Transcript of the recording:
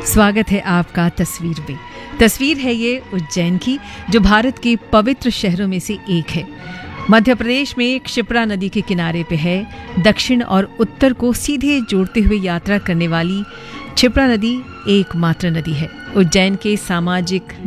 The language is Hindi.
स्वागत है आपका तस्वीर में। तस्वीर है ये उज्जैन की, जो भारत के पवित्र शहरों में से एक है। मध्य प्रदेश में क्षिप्रा नदी के किनारे पे है। दक्षिण और उत्तर को सीधे जोड़ते हुए यात्रा करने वाली क्षिप्रा नदी एकमात्र नदी है। उज्जैन के सामाजिक